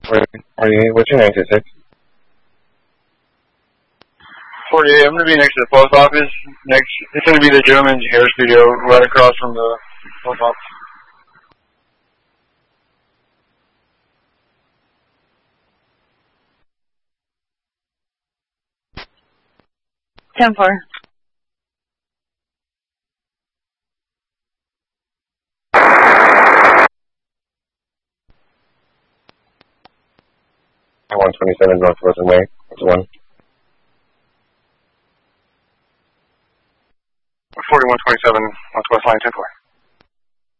What's your 926? 48, I'm going to be next to the post office. It's going to be the gentleman's hair studio right across from the post office. Ten four. I 127 Northwest Way. That's 1. 4127 Northwest Line 10-4.